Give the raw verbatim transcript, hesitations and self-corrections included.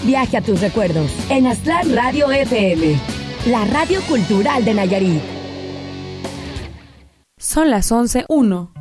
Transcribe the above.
Viaje a tus recuerdos en Aztlán Radio F M, la radio cultural de Nayarit. Son las once uno.